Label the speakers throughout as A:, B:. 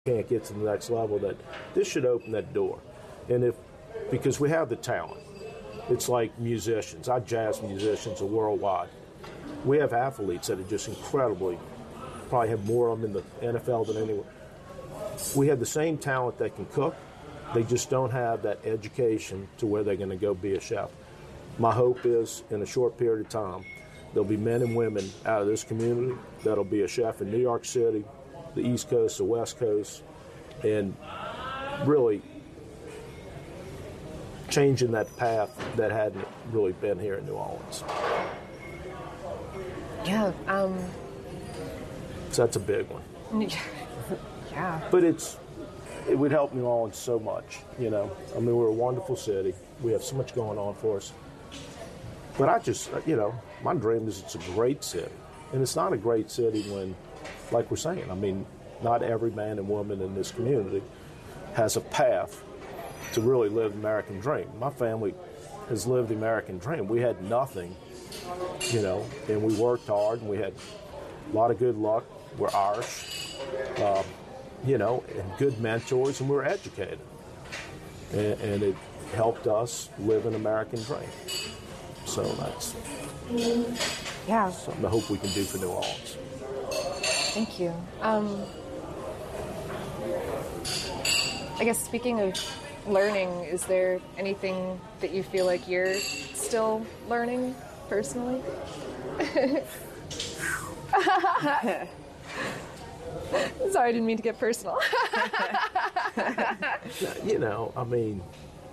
A: can't get to the next level, that this should open that door. And because we have the talent. It's like musicians. Our jazz musicians are worldwide. We have athletes that are just incredibly, probably have more of them in the NFL than anyone. We have the same talent that can cook. They just don't have that education to where they're going to go be a chef. My hope is in a short period of time, there'll be men and women out of this community that'll be a chef in New York City, the East Coast, the West Coast, and really changing that path that hadn't really been here in New Orleans.
B: Yeah.
A: So that's a big one.
B: Yeah.
A: But it would help New Orleans so much, you know. I mean, we're a wonderful city. We have so much going on for us. But I just, you know, my dream is it's a great city. And it's not a great city when, like we're saying, I mean, not every man and woman in this community has a path to really live the American dream. My family has lived the American dream. We had nothing, you know, and we worked hard, and we had a lot of good luck. We're Irish, you know, and good mentors, and we were educated. And it helped us live an American dream. So that's something I hope we can do for New Orleans.
B: Thank you. I guess speaking of learning, is there anything that you feel like you're still learning personally? Sorry, I didn't mean to get personal.
A: You know, I mean,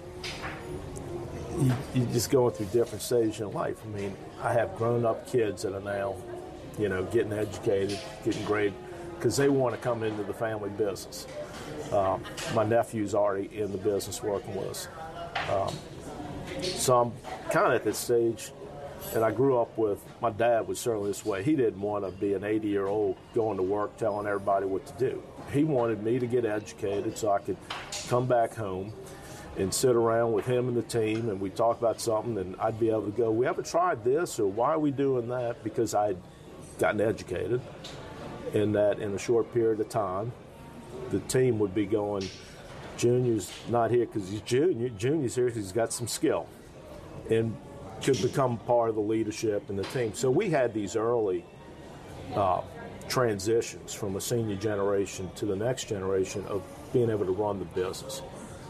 A: you're just going through different stages in life. I mean, I have grown-up kids that are now, you know, getting educated, getting graded, because they want to come into the family business. My nephew's already in the business working with us. So I'm kind of at this stage, and I grew up with, my dad was certainly this way. He didn't want to be an 80-year-old going to work telling everybody what to do. He wanted me to get educated so I could come back home and sit around with him and the team, and we'd talk about something, and I'd be able to go, we haven't tried this, or why are we doing that? Because I'd gotten educated, and that in a short period of time, the team would be going, Junior's not here because he's junior. Junior's here because he's got some skill and could become part of the leadership in the team. So we had these early transitions from a senior generation to the next generation of being able to run the business.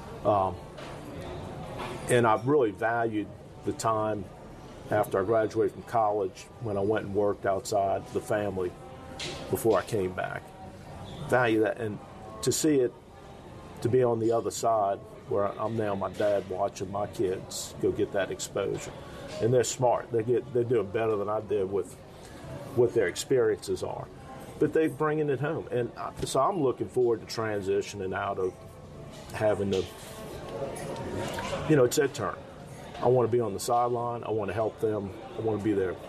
A: And I've really valued the time after I graduated from college when I went and worked outside the family before I came back. Value that, and to see it, to be on the other side where I'm now my dad watching my kids go get that exposure. And they're smart. They're doing better than I did with what their experiences are. But they're bringing it home. And so I'm looking forward to transitioning out of having to, you know, it's their turn. I want to be on the sideline. I want to help them. I want to be their,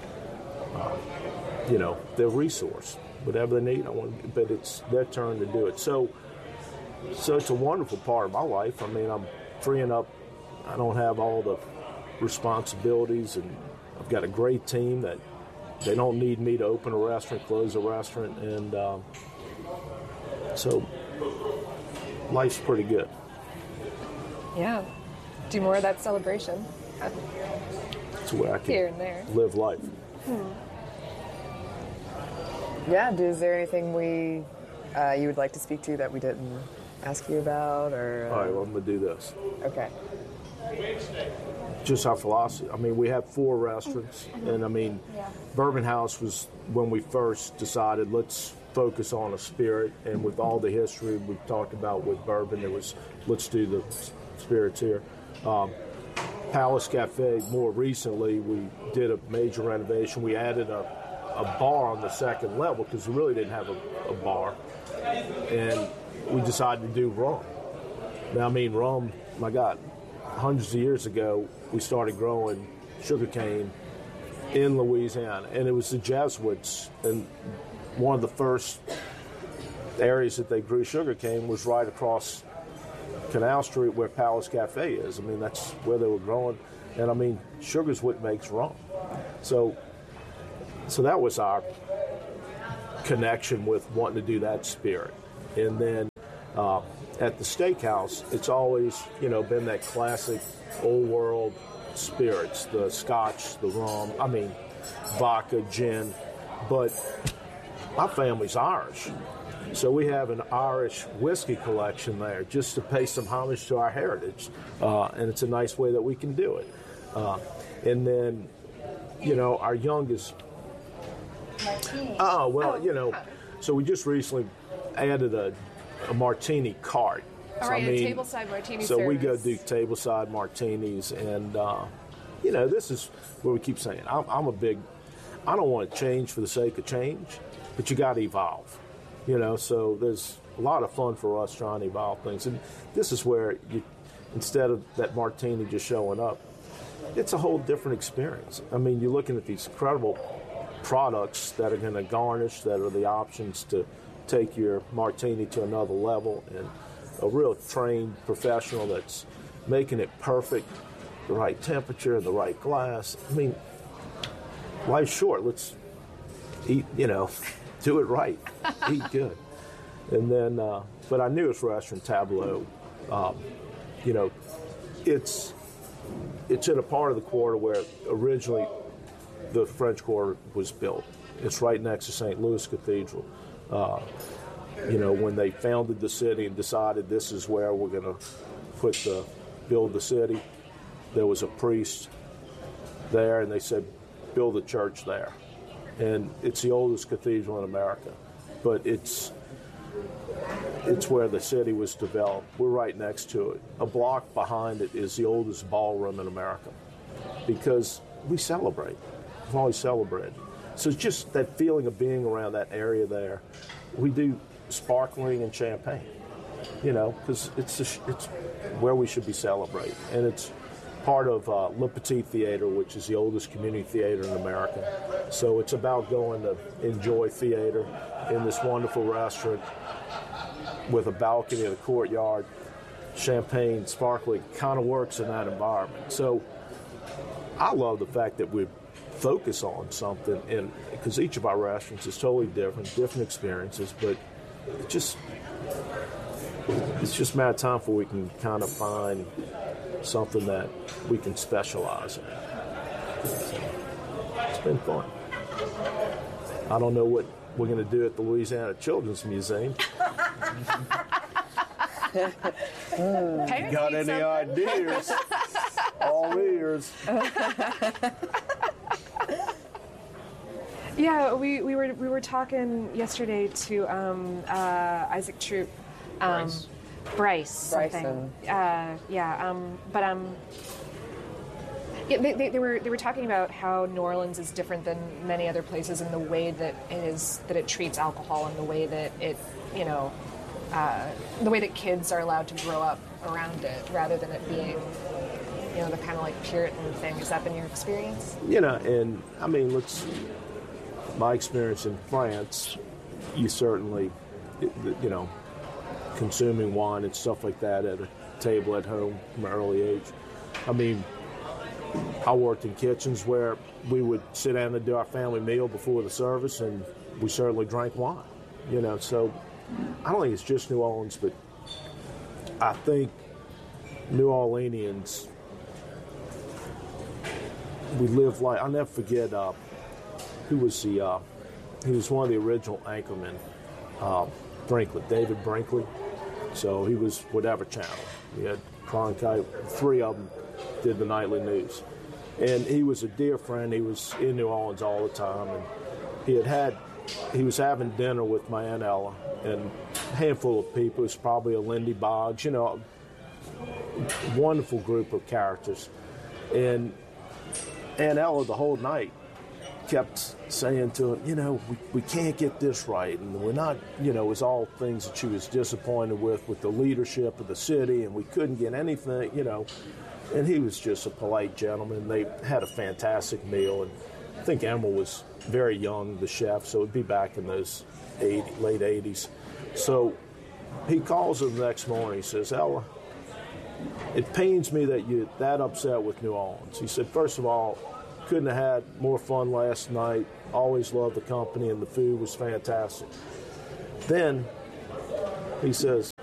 A: you know, their resource. Whatever they need, but it's their turn to do it. So it's a wonderful part of my life. I mean, I'm freeing up. I don't have all the responsibilities, and I've got a great team that they don't need me to open a restaurant, close a restaurant, and so life's pretty good.
B: Yeah. Do more of that celebration.
A: It's where I can
B: here and there.
A: Live life.
C: Yeah, is there anything you would like to speak to that we didn't ask you about? Or
A: All right, well, I'm going to do this.
C: Okay.
A: Just our philosophy. I mean, we have 4 restaurants, and I mean, Bourbon House was when we first decided let's focus on a spirit, and with all the history we've talked about with bourbon, it was let's do the spirits here. Palace Cafe, more recently, we did a major renovation. We added a bar on the second level because we really didn't have a bar, and we decided to do rum. Now, I mean, rum, my God, hundreds of years ago, we started growing sugarcane in Louisiana, and it was the Jesuits, and one of the first areas that they grew sugarcane was right across Canal Street where Palace Cafe is. I mean, that's where they were growing, and I mean, sugar's what makes rum. So that was our connection with wanting to do that spirit. And then at the steakhouse, it's always, been that classic old world spirits, the scotch, the rum, vodka, gin. But my family's Irish. So we have an Irish whiskey collection there just to pay some homage to our heritage. And it's a nice way that we can do it. And then, our youngest... So we just recently added a martini cart.
B: All right, a tableside martini
A: So
B: service.
A: we go do tableside martinis. And, this is where we keep saying, I don't want to change for the sake of change, but you got to evolve. So there's a lot of fun for us trying to evolve things. And this is where instead of that martini just showing up, it's a whole different experience. You're looking at these incredible products that are going to garnish, that are the options to take your martini to another level, and a real trained professional that's making it perfect, the right temperature, the right glass. Life's short. Let's eat, do it right, eat good. And then, but our newest restaurant, Tableau, it's in a part of the quarter where originally the French Quarter was built. It's right next to St. Louis Cathedral. When they founded the city and decided this is where we're going to build the city, there was a priest there, and they said, build a church there. And it's the oldest cathedral in America, but it's where the city was developed. We're right next to it. A block behind it is the oldest ballroom in America, because we celebrate. We've always celebrated. So it's just that feeling of being around that area there. We do sparkling and champagne, because it's where we should be celebrating. And it's part of Le Petit Theater, which is the oldest community theater in America. So it's about going to enjoy theater in this wonderful restaurant with a balcony in the courtyard. Champagne, sparkling, kind of works in that environment. So I love the fact that we focus on something, and because each of our restaurants is totally different experiences, but it's just a matter of time before we can kind of find something that we can specialize in. So, it's been fun. I don't know what we're going to do at the Louisiana Children's Museum. Got any ideas? All ears.
B: Yeah, we were talking yesterday to Isaac Troop. Bryce something. They were talking about how New Orleans is different than many other places in the way that it treats alcohol, and the way that the way that kids are allowed to grow up around it, rather than it being the kind of like Puritan thing. Has that been your experience?
A: And my experience in France, you certainly, consuming wine and stuff like that at a table at home from an early age. I worked in kitchens where we would sit down and do our family meal before the service, and we certainly drank wine. So I don't think it's just New Orleans, but I think New Orleanians, we live like, I'll never forget he was one of the original anchormen, Brinkley, David Brinkley. So he was whatever channel. We had Cronkite, 3 of them did the nightly news. And he was a dear friend. He was in New Orleans all the time. And he was having dinner with my Aunt Ella and a handful of people. It was probably a Lindy Boggs, wonderful group of characters. And Aunt Ella the whole night kept saying to him, we can't get this right, and we're not, it was all things that she was disappointed with the leadership of the city, and we couldn't get anything, and he was just a polite gentleman. They had a fantastic meal, and I think Emma was very young, the chef, so it'd be back in those late 80s. So he calls her the next morning. He says, Ella, it pains me that you're that upset with New Orleans. He said, first of all, couldn't have had more fun last night. Always loved the company, and the food was fantastic. Then He says,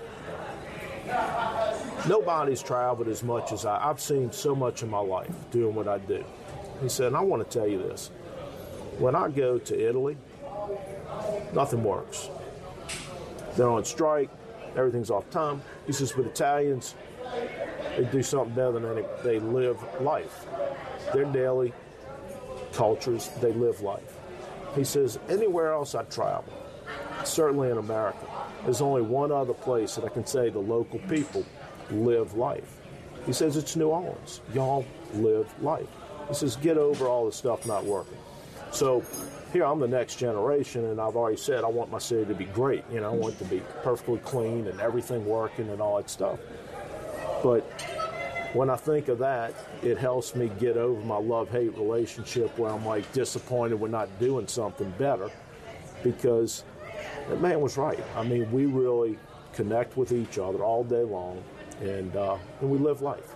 A: nobody's traveled as much as I've seen so much in my life doing what I do. He said, and I want to tell you this. When I go to Italy, nothing works. They're on strike. Everything's off time. He says, but Italians, they do something better than they live life. Their daily cultures, they live life. He says, anywhere else I travel, certainly in America, there's only one other place that I can say the local people live life. He says, it's New Orleans. Y'all live life. He says, get over all the stuff not working. So here I'm the next generation, and I've already said I want my city to be great. You know, I want it to be perfectly clean and everything working and all that stuff. But when I think of that, it helps me get over my love-hate relationship where I'm like disappointed we're not doing something better, because that man was right. I mean, we really connect with each other all day long, and we live life.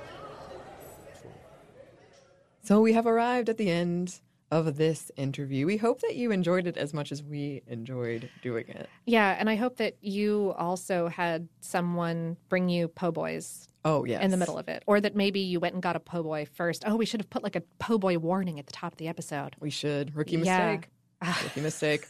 C: So we have arrived at the end of this interview. We hope that you enjoyed it as much as we enjoyed doing it.
B: Yeah, and I hope that you also had someone bring you po' boys.
C: Oh, yes.
B: In the middle of it. Or that maybe you went and got a po' boy first. Oh, we should have put like a po' boy warning at the top of the episode.
C: We should. Rookie mistake. Rookie mistake.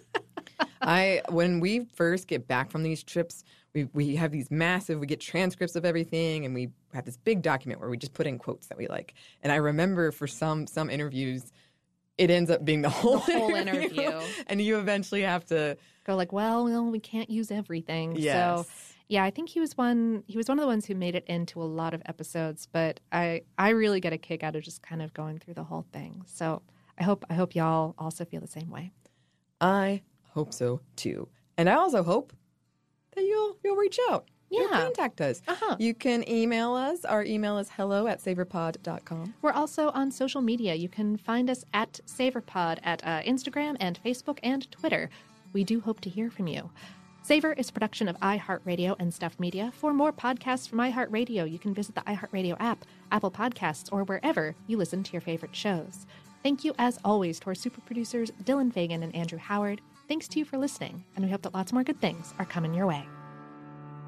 C: When we first get back from these trips, we have these we get transcripts of everything, and we have this big document where we just put in quotes that we like. And I remember for some interviews, it ends up being the whole interview. And you eventually have to
B: go like, well, we can't use everything.
C: Yes.
B: So yeah, I think he was one of the ones who made it into a lot of episodes, but I really get a kick out of just kind of going through the whole thing. So I hope y'all also feel the same way.
C: I hope so too. And I also hope that you'll reach out.
B: Yeah.
C: You'll contact us. You can email us. Our email is hello@savorpod.com.
B: We're also on social media. You can find us at SavorPod at Instagram and Facebook and Twitter. We do hope to hear from you. Savor is a production of iHeartRadio and Stuff Media. For more podcasts from iHeartRadio, you can visit the iHeartRadio app, Apple Podcasts, or wherever you listen to your favorite shows. Thank you, as always, to our super producers, Dylan Fagan and Andrew Howard. Thanks to you for listening, and we hope that lots more good things are coming your way.